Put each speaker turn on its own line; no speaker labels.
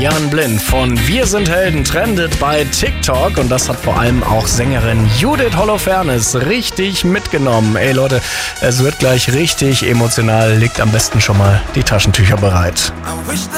Jan Blind von Wir sind Helden trendet bei TikTok und das hat vor allem auch Sängerin Judith Holofernes richtig mitgenommen. Ey Leute, es wird gleich richtig emotional, legt am besten schon mal die Taschentücher bereit.